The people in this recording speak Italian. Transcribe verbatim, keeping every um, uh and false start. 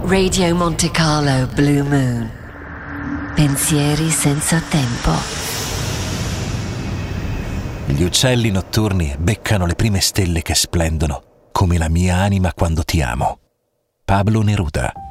Radio Monte Carlo Blue Moon. Pensieri senza tempo. Gli uccelli notturni beccano le prime stelle che splendono, come la mia anima quando ti amo. Pablo Neruda.